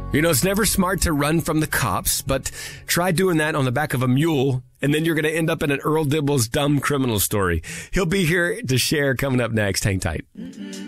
You know, it's never smart to run from the cops, but try doing that on the back of a mule, and then you're going to end up in an Earl Dibbles dumb criminal story. He'll be here to share coming up next. Hang tight.